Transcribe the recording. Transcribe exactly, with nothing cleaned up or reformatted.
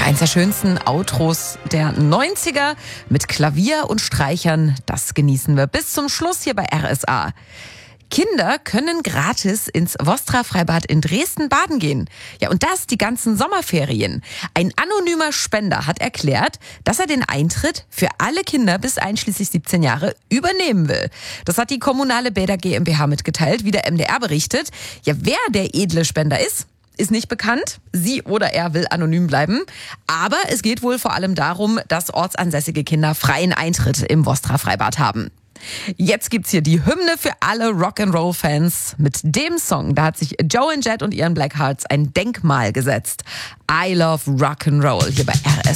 Ja, eins der schönsten Outros der neunziger mit Klavier und Streichern. Das genießen wir bis zum Schluss hier bei R S A. Kinder können gratis ins Vostra-Freibad in Dresden baden gehen. Ja, und das die ganzen Sommerferien. Ein anonymer Spender hat erklärt, dass er den Eintritt für alle Kinder bis einschließlich siebzehn Jahre übernehmen will. Das hat die kommunale Bäder GmbH mitgeteilt, wie der M D R berichtet. Ja, wer der edle Spender ist, ist nicht bekannt. Sie oder er will anonym bleiben. Aber es geht wohl vor allem darum, dass ortsansässige Kinder freien Eintritt im Vostra-Freibad haben. Jetzt gibt's hier die Hymne für alle Rock'n'Roll-Fans. Mit dem Song, da hat sich Joan Jett und ihren Blackhearts ein Denkmal gesetzt. I love Rock'n'Roll hier bei R S A.